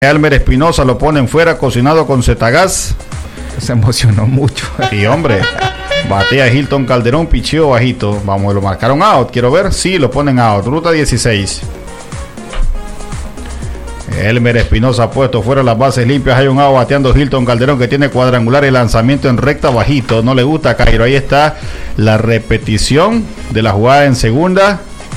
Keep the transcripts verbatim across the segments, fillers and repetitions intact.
Elmer Espinosa lo ponen fuera, cocinado con Zetagás. Se emocionó mucho. Y hombre, batea Hilton Calderón, picheo bajito. Vamos, lo marcaron out, quiero ver. Sí, lo ponen out, ruta dieciséis. Elmer Espinosa puesto fuera, las bases limpias. Hay un out bateando Hilton Calderón, que tiene cuadrangular y lanzamiento en recta bajito. No le gusta a Cairo. Ahí está la repetición de la jugada en segunda.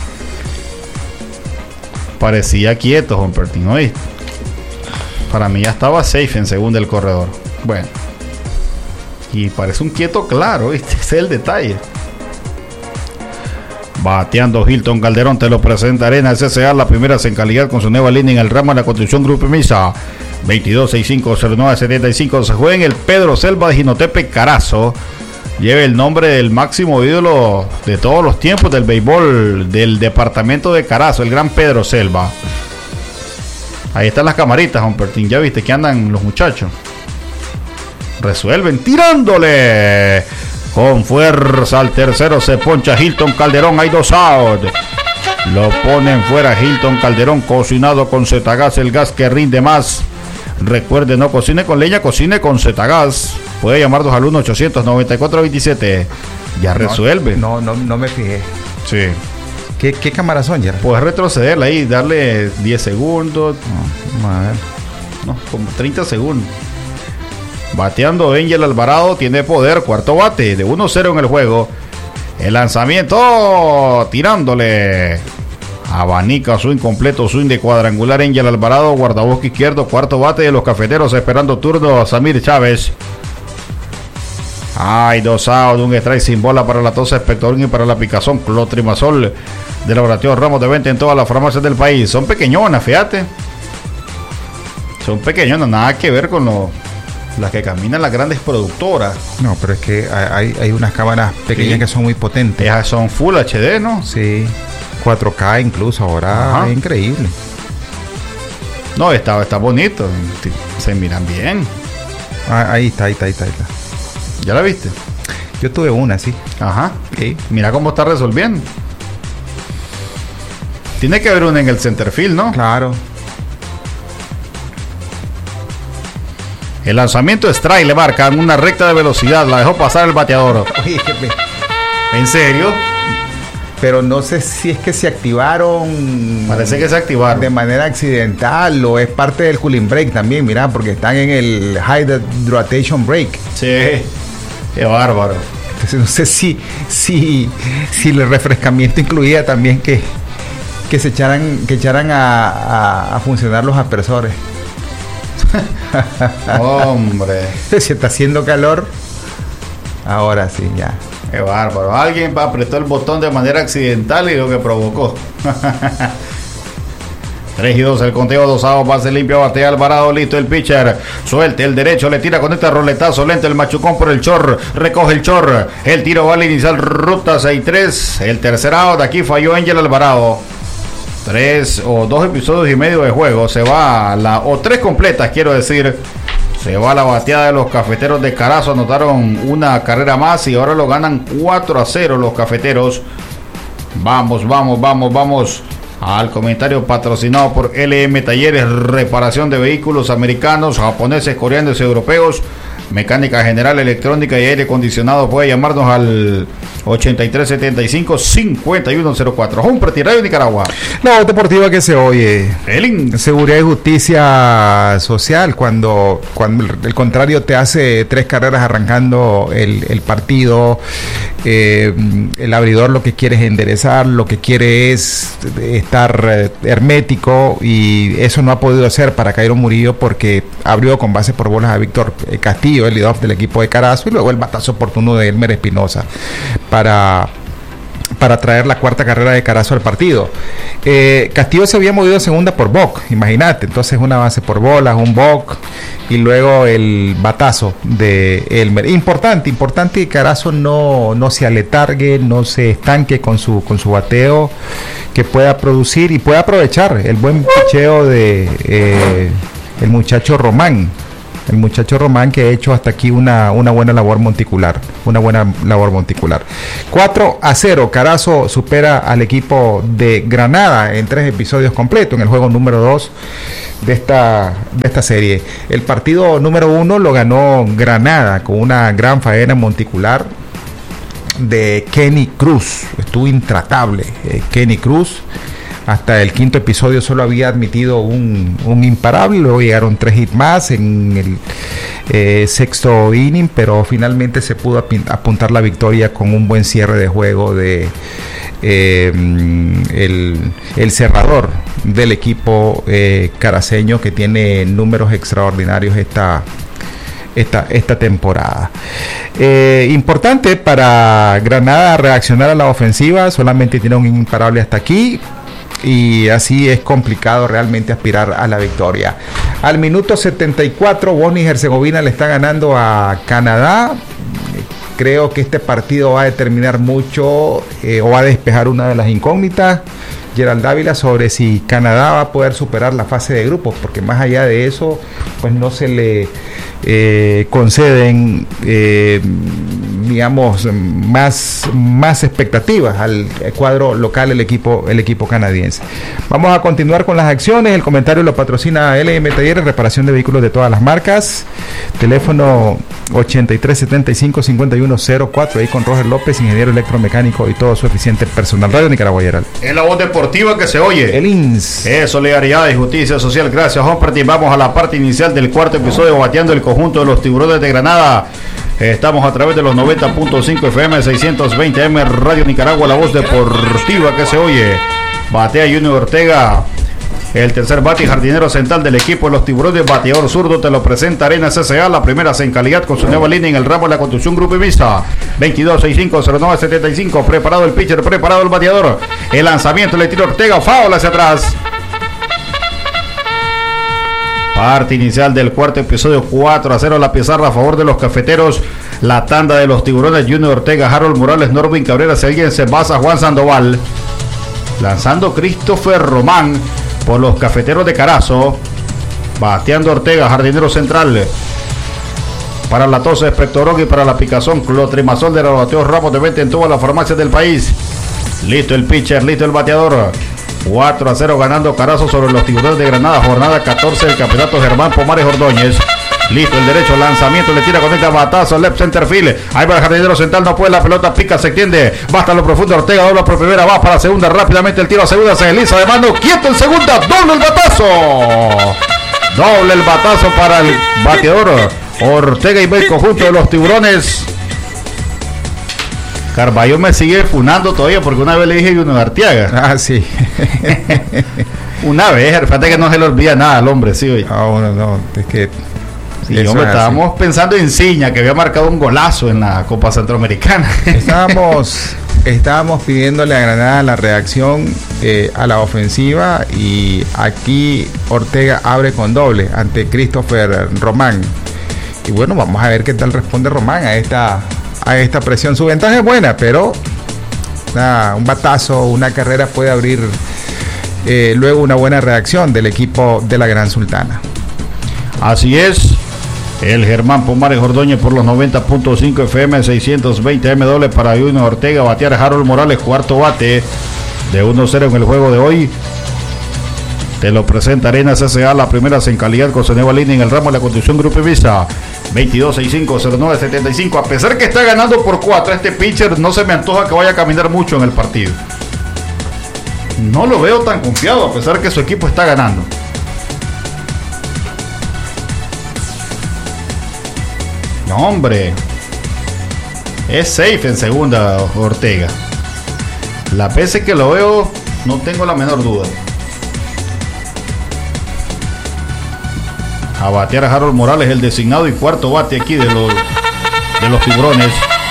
Parecía quieto, Humpertín, ¿no? Para mí ya estaba safe en segunda el corredor. Bueno. Y parece un quieto claro, ¿viste? Ese es el detalle. Bateando Hilton Calderón, te lo presenta Arena C C A, la primera en calidad con su nueva línea en el ramo de la construcción Grupo Misa. veintidós sesenta y cinco cero nueve setenta y cinco. Se juega en el Pedro Selva de Jinotepe, Carazo. Lleva el nombre del máximo ídolo de todos los tiempos del béisbol del departamento de Carazo, el gran Pedro Selva. Ahí están las camaritas, Humpertín. Ya viste que andan los muchachos. Resuelven tirándole con fuerza al tercero. Se poncha Hilton Calderón. Hay dos out. Lo ponen fuera Hilton Calderón, cocinado con Zetagás, el gas que rinde más. Recuerde, no cocine con leña, cocine con Zetagás. Puede llamarnos al uno ochocientos noventa y cuatro veintisiete. Ya resuelve. No, no, no, no me fijé. Sí. ¿Qué, qué cámaras son, Gerard? Puedes retrocederla ahí, darle diez segundos. No, a ver. No, como treinta segundos. Bateando Angel Alvarado, tiene poder, cuarto bate, de uno cero en el juego. El lanzamiento, tirándole. Abanica swing completo, swing de cuadrangular Angel Alvarado, guardabosque izquierdo, cuarto bate de los cafeteros, esperando turno a Samir Chávez. Hay dos outs, un strike sin bola para la tos espectorín y para la picazón. Clotrimazol de Laboratorio Ramos, de venta en todas las farmacias del país. Son pequeñonas, fíjate. Son pequeñonas, nada que ver con lo, las que caminan las grandes productoras. No, pero es que hay, hay unas cámaras pequeñas, sí, que son muy potentes. Esas son Full H D, ¿no? Sí, cuatro K incluso, ahora. Ajá. Es increíble. No, está, está bonito, se miran bien. Ah, ahí está, ahí está, ahí está, ahí está. ¿Ya la viste? Yo tuve una, sí. Ajá. Sí. Mira cómo está resolviendo. Tiene que haber una en el centerfield, ¿no? Claro. El lanzamiento strike le marcan una recta de velocidad. La dejó pasar el bateador. Oye, ¿en serio? Pero no sé si es que se activaron. Parece que se activaron de manera accidental o es parte del cooling break también, mira, porque están en el hydration break. Sí. Qué bárbaro. Entonces no sé si si si el refrescamiento incluía también que que se echaran que echaran a, a, a funcionar los aspersores. Hombre. Si está haciendo calor, ahora sí, ya. Qué bárbaro. Alguien apretó el botón de manera accidental y lo que provocó. tres y dos el conteo, dos outs, base limpia, batea Alvarado, listo el pitcher, suelte el derecho, le tira con este roletazo lento el machucón por el chor, recoge el chor, el tiro va al inicial, ruta seis tres, el tercer out, aquí falló Angel Alvarado. Tres o dos episodios y medio de juego, se va a la, o tres completas quiero decir, se va a la bateada de los cafeteros de Carazo, anotaron una carrera más y ahora lo ganan cuatro a cero los cafeteros. Vamos, vamos, vamos, vamos al comentario patrocinado por L M Talleres, reparación de vehículos americanos, japoneses, coreanos y europeos, mecánica general, electrónica y aire acondicionado. Puede llamarnos al ochenta y tres setenta y cinco cincuenta y uno cero cuatro. Humperty Radio Nicaragua. La voz deportiva que se oye. Elin. Seguridad y justicia social. Cuando, cuando el contrario te hace tres carreras arrancando el, el partido, eh, el abridor lo que quiere es enderezar, lo que quiere es estar hermético, y eso no ha podido hacer para Cairo Murillo porque abrió con base por bolas a Víctor Castillo, el leadoff del equipo de Carazo, y luego el batazo oportuno de Elmer Espinosa para, para traer la cuarta carrera de Carazo al partido. Eh, Castillo se había movido a segunda por Bock, imagínate, entonces una base por bolas, un Bock y luego el batazo de Elmer. Importante, importante que Carazo no, no se aletargue, no se estanque con su, con su bateo, que pueda producir y pueda aprovechar el buen picheo de eh, el muchacho Román. el muchacho Román, que ha hecho hasta aquí una, una buena labor monticular, una buena labor monticular. cuatro a cero, Carazo supera al equipo de Granada en tres episodios completos en el juego número dos de esta, de esta serie. El partido número uno lo ganó Granada con una gran faena monticular de Kenny Cruz. Estuvo intratable eh, Kenny Cruz. Hasta el quinto episodio solo había admitido un, un imparable, luego llegaron tres hits más en el eh, sexto inning, pero finalmente se pudo apuntar la victoria con un buen cierre de juego de eh, el, el cerrador del equipo eh, caraceño, que tiene números extraordinarios esta Esta, esta temporada. Eh, importante para Granada reaccionar a la ofensiva, solamente tiene un imparable hasta aquí, y así es complicado realmente aspirar a la victoria. Al minuto setenta y cuatro, Bosnia y Herzegovina le está ganando a Canadá. Creo que este partido va a determinar mucho eh, o va a despejar una de las incógnitas, Gerald Dávila, sobre si Canadá va a poder superar la fase de grupos, porque más allá de eso, pues no se le eh, conceden, eh, digamos, más, más expectativas al cuadro local, el equipo, el equipo canadiense. Vamos a continuar con las acciones. El comentario lo patrocina L M Talleres, reparación de vehículos de todas las marcas. Teléfono ochenta y tres setenta y cinco cincuenta y uno cero cuatro, ahí con Roger López, ingeniero electromecánico y todo su eficiente personal. Radio Nicaragua, Gerald. Es la voz deportiva que se oye. El I N S. Es solidaridad y justicia social. Gracias, Humperty. Vamos a la parte inicial del cuarto episodio, bateando el conjunto de los Tiburones de Granada. Estamos a través de los noventa punto cinco F M, seiscientos veinte A M, Radio Nicaragua, la voz deportiva que se oye. Batea Junior Ortega, el tercer bate y jardinero central del equipo de los Tiburones. Bateador zurdo, te lo presenta Arena C C A, la primera en calidad con su nueva línea en el ramo de la construcción Grupo Vista. Veintidós sesenta y cinco cero nueve setenta y cinco. Preparado el pitcher, preparado el bateador. El lanzamiento le tira Ortega, foul hacia atrás. Parte inicial del cuarto episodio, cuatro a cero la pizarra a favor de los cafeteros. La tanda de los Tiburones: Junior Ortega, Harold Morales, Norvin Cabrera, Seguien Sebasa, Juan Sandoval. Lanzando Christopher Román por los cafeteros de Carazo. Bateando Ortega, jardinero central. Para la tos, Espectorón, y para la picazón, Clotrimazol de los bateos Ramos de venta en todas las farmacias del país. Listo el pitcher, listo el bateador. cuatro a cero ganando Carazo sobre los Tiburones de Granada. Jornada catorce del campeonato. Germán Pomares Ordóñez. Listo el derecho, lanzamiento, le tira, conecta, batazo, left center field. Ahí va el jardinero central, no puede, la pelota pica, se extiende, va hasta lo profundo. Ortega dobla por primera, va para segunda, rápidamente el tiro a segunda, se desliza de mano, quieto en segunda, doble el batazo. Doble el batazo para el bateador Ortega y el conjunto de los Tiburones. Carballo me sigue funando todavía porque una vez le dije Junior Arteaga. Ah, sí. Una vez, fíjate que no se le olvida nada al hombre, sí, oye. Ah, bueno, no, es que... Sí, hombre, estábamos así pensando en Ciña, que había marcado un golazo en la Copa Centroamericana. Estábamos, estábamos pidiéndole a Granada la reacción eh, a la ofensiva, y aquí Ortega abre con doble ante Christopher Román. Y bueno, vamos a ver qué tal responde Román a esta, a esta presión. Su ventaja es buena, pero nada, un batazo, una carrera puede abrir eh, luego una buena reacción del equipo de la Gran Sultana. Así es. El Germán Pomares Ordóñez por los noventa punto cinco F M, seiscientos veinte A M, doble para Junior Ortega. Batear Harold Morales, cuarto bate de uno cero en el juego de hoy. Te lo presenta Arena C C A, la primera en calidad con su nueva línea en el ramo de la construcción Grupo Vista. Veintidós sesenta y cinco cero nueve setenta y cinco. A pesar que está ganando por cuatro, este pitcher no se me antoja que vaya a caminar mucho en el partido. No lo veo tan confiado, a pesar que su equipo está ganando. No, hombre, es safe en segunda Ortega. Las veces que lo veo, no tengo la menor duda. A batear a Harold Morales, el designado y cuarto bate aquí de los, de los Tiburones.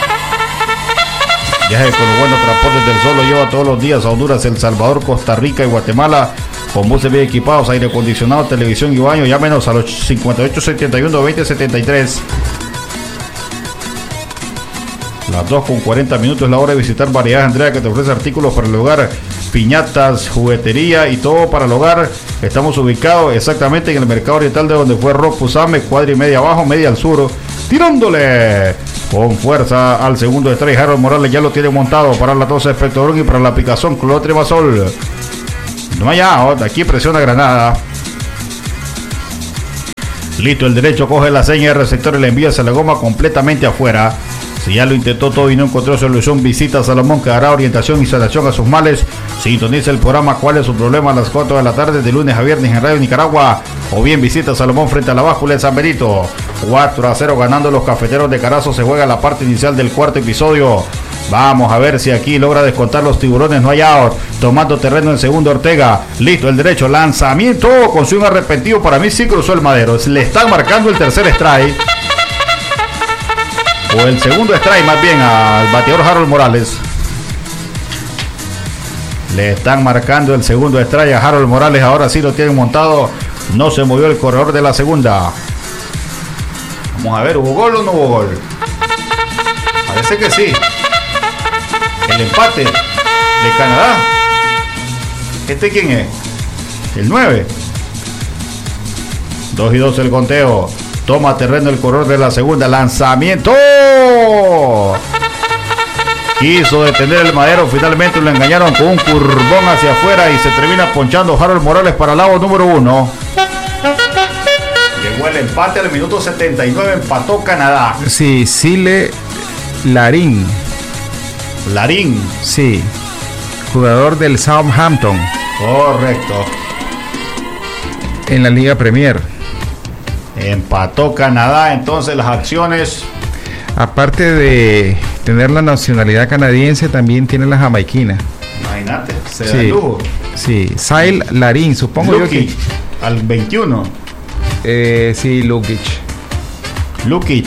Viaje con los buenos transportes del sol, lo lleva todos los días a Honduras, El Salvador, Costa Rica y Guatemala. Con buses bien equipados, aire acondicionado, televisión y baño. Llámenos a los cincuenta y ocho setenta y uno veinte setenta y tres. Las dos con cuarenta minutos es la hora de visitar Variedades Andrea, que te ofrece artículos para el hogar piñatas, juguetería y todo para el hogar. Estamos ubicados exactamente en el mercado oriental de donde fue Rob Pusame, cuadra y media abajo, media al sur, tirándole con fuerza al segundo strike. Harold Morales ya lo tiene montado para la tos espectorón y para la picazón clotribazol. No hay out, aquí presiona Granada. Listo, el derecho coge la seña de receptor y le envía hacia la goma completamente afuera. Si ya lo intentó todo y no encontró solución, visita a Salomón que dará orientación y sanación a sus males. Sintoniza el programa ¿Cuál es su problema? A las cuatro de la tarde de lunes a viernes en Radio Nicaragua. O bien visita a Salomón frente a la báscula en San Benito. cuatro a cero ganando los cafeteros de Carazo. Se juega la parte inicial del cuarto episodio. Vamos a ver si aquí logra descontar los tiburones. No hay out. Tomando terreno en segundo Ortega. Listo, el derecho. Lanzamiento con swing arrepentido. Para mí sí cruzó el madero. Le están marcando el tercer strike. O el segundo strike más bien al bateador Harold Morales. Le están marcando el segundo strike a Harold Morales. Ahora sí lo tienen montado. No se movió el corredor de la segunda. Vamos a ver, ¿hubo gol o no hubo gol? Parece que sí. El empate de Canadá. ¿Este quién es? El nueve. dos y dos el conteo. Toma terreno el corredor de la segunda. Lanzamiento. Quiso detener el madero. Finalmente lo engañaron con un curvón hacia afuera y se termina ponchando Harold Morales para el lado número uno. Llegó el empate al minuto setenta y nueve. Empató Canadá. Sí, Sile Larín. Larín. Sí. Jugador del Southampton. Correcto. En la Liga Premier. Empató Canadá. Entonces las acciones. Aparte de tener la nacionalidad canadiense, también tiene la jamaiquina. Imagínate, se sí, da lujo. Sí, Sail Larín, supongo Lukic, yo que. al veintiuno. Eh, sí, Lukic. Lukic.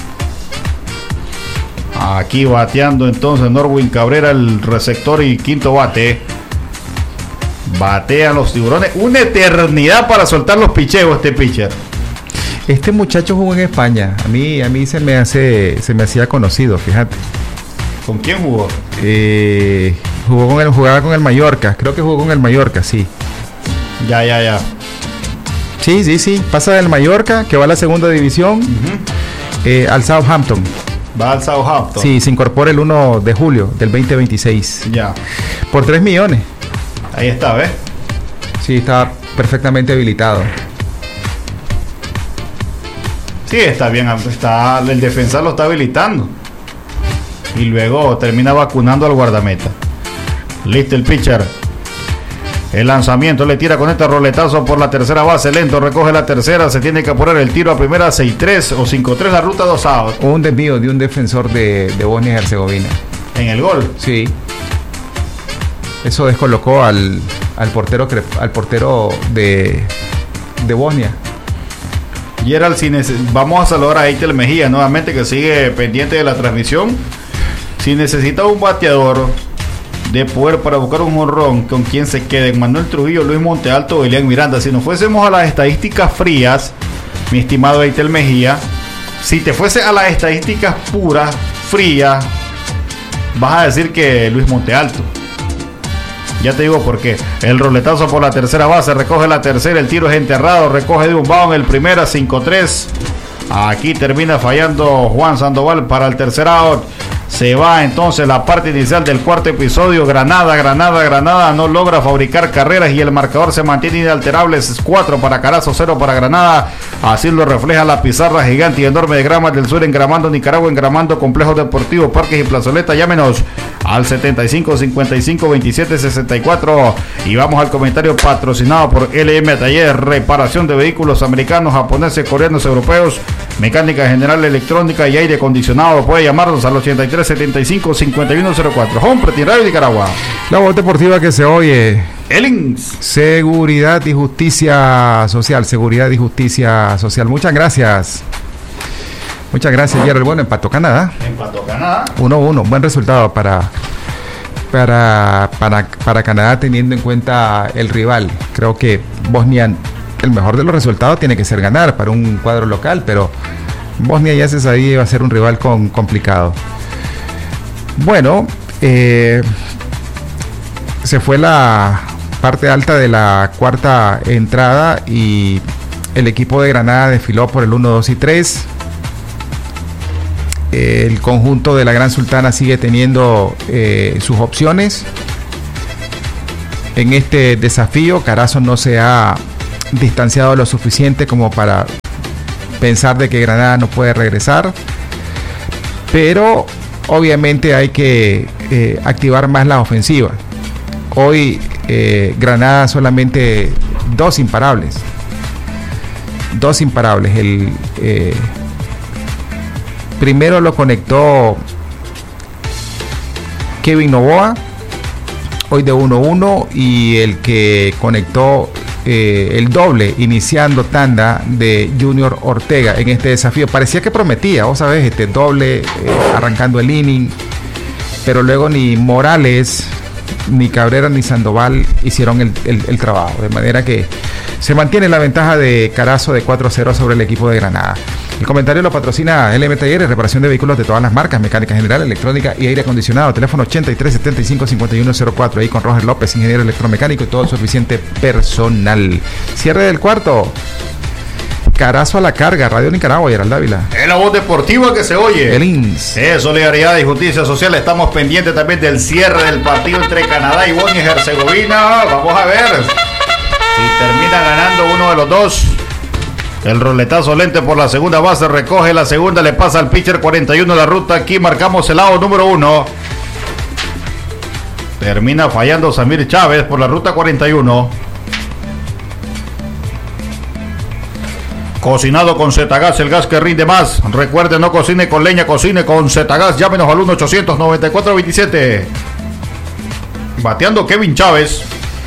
Aquí bateando entonces Norwin Cabrera, el receptor y quinto bate. Batean los tiburones. Una eternidad para soltar los picheos este pitcher. Este muchacho jugó en España. A mí, a mí se me hace, se me hacía conocido, fíjate. ¿Con quién jugó? Eh, jugó con el, jugaba con el Mallorca. Creo que jugó con el Mallorca, sí. Ya, ya, ya. Sí, sí, sí. Pasa del Mallorca, que va a la segunda división, uh-huh. eh, al Southampton. Va al Southampton. Sí, se incorpora el uno de julio del veinte veintiséis. Ya. Por tres millones. Ahí está, ¿ves? Sí, está perfectamente habilitado. Sí, está bien, está, el defensor lo está habilitando. Y luego termina vacunando al guardameta. Listo el pitcher. El lanzamiento le tira con este roletazo por la tercera base. Lento, recoge la tercera. Se tiene que apurar el tiro a primera, seis tres o cinco tres. La ruta dos outs. Un desvío de un defensor de, de Bosnia y Herzegovina. ¿En el gol? Sí. Eso descolocó al, al portero al portero de, de Bosnia. Gerald, si neces- vamos a saludar a Eitel Mejía nuevamente, que sigue pendiente de la transmisión. Si necesita un bateador de poder para buscar un jonrón, con quien se queden Manuel Trujillo, Luis Montealto o Elian Miranda. Si nos fuésemos a las estadísticas frías, mi estimado Eitel Mejía, si te fuese a las estadísticas puras, frías, vas a decir que Luis Montealto. Ya te digo por qué. El roletazo por la tercera base, recoge la tercera, el tiro es enterrado, recoge de un bound el primera, cinco tres. Aquí termina fallando Juan Sandoval para el tercer out. Se va entonces la parte inicial del cuarto episodio. Granada, Granada, Granada no logra fabricar carreras y el marcador se mantiene inalterable. Es cuatro para Carazo, cero para Granada. Así lo refleja la pizarra gigante y enorme de Gramas del Sur, Engramando Nicaragua, Engramando Complejos Deportivos, Parques y Plazoleta. Llámenos al setenta y cinco cincuenta y cinco veintisiete sesenta y cuatro. Y vamos al comentario patrocinado por L M Taller, reparación de vehículos americanos, japoneses, coreanos, europeos, mecánica general, electrónica y aire acondicionado. Puede llamarnos al ochenta y tres setenta y cinco cincuenta y uno cero cuatro. Home Pretty Radio Nicaragua. La voz deportiva que se oye. Elings. Seguridad y justicia social. Seguridad y justicia social. Muchas gracias. Muchas gracias, Gerald. Bueno, empató Canadá. Empató Canadá. uno uno. Buen resultado para, para, para, para Canadá, teniendo en cuenta el rival. Creo que Bosnia, el mejor de los resultados tiene que ser ganar para un cuadro local, pero Bosnia ya se sabía iba a ser un rival con, complicado. Bueno, eh, se fue la parte alta de la cuarta entrada y el equipo de Granada desfiló por el uno, dos y tres. El conjunto de la Gran Sultana sigue teniendo eh, sus opciones. En este desafío, Carazo no se ha distanciado lo suficiente como para pensar de que Granada no puede regresar. Pero obviamente hay que eh, activar más la ofensiva. Hoy eh, Granada solamente dos imparables. Dos imparables. El eh, primero lo conectó Kevin Novoa, hoy de uno uno, y el que conectó eh, el doble iniciando tanda de Junior Ortega en este desafío. Parecía que prometía, vos sabés, este doble eh, arrancando el inning, pero luego ni Morales, ni Cabrera, ni Sandoval hicieron el, el, el trabajo, de manera que se mantiene la ventaja de Carazo de cuatro a cero sobre el equipo de Granada. El comentario lo patrocina L M Talleres, reparación de vehículos de todas las marcas, mecánica general, electrónica y aire acondicionado. Teléfono ochenta y tres setenta y cinco cincuenta y uno cero cuatro, ahí con Roger López, ingeniero electromecánico y todo su eficiente personal. Cierre del cuarto. Carazo a la carga, Radio Nicaragua, Gerald Dávila. Es la voz deportiva que se oye. El I N S. Es Solidaridad y Justicia Social. Estamos pendientes también del cierre del partido entre Canadá y Bosnia y Herzegovina. Vamos a ver si termina ganando uno de los dos. El roletazo lente por la segunda base, recoge la segunda, le pasa al pitcher cuarenta y uno la ruta. Aquí marcamos el lado número uno. Termina fallando Samir Chávez por la ruta cuarenta y uno. Cocinado con Zetagas, el gas que rinde más. Recuerde, no cocine con leña, cocine con Zetagas. Llámenos al uno ochocientos noventa y cuatro veintisiete. Bateando Kevin Chávez.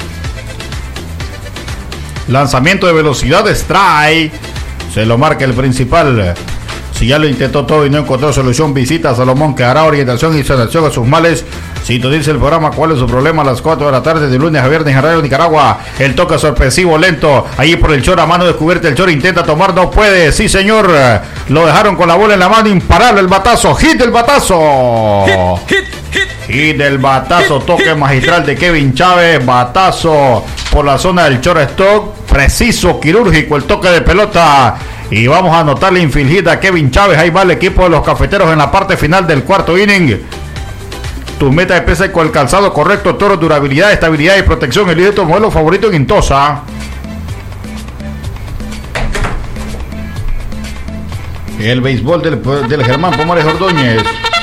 Lanzamiento de velocidad, strike. Se lo marca el principal. Si ya lo intentó todo y no encontró solución, visita a Salomón, que hará orientación y sanación a sus males. Si te dice el programa cuál es su problema, a las cuatro de la tarde de lunes a viernes en Radio Nicaragua. El toque sorpresivo, lento, ahí por el Chor, a mano descubierta. El Chor intenta tomar, no puede. Sí, señor, lo dejaron con la bola en la mano, imparable el batazo. Hit del batazo. Hit, hit, hit. Hit del batazo, toque magistral de Kevin Chávez. Batazo por la zona del shortstop, preciso, quirúrgico el toque de pelota. Y vamos a anotar la infligida a Kevin Chávez. Ahí va el equipo de los cafeteros en la parte final del cuarto inning. Tu meta de pesa con el calzado correcto, Toro, durabilidad, estabilidad y protección. Elige tu modelo favorito en Intosa. El béisbol del, del Germán Pomares Ordóñez.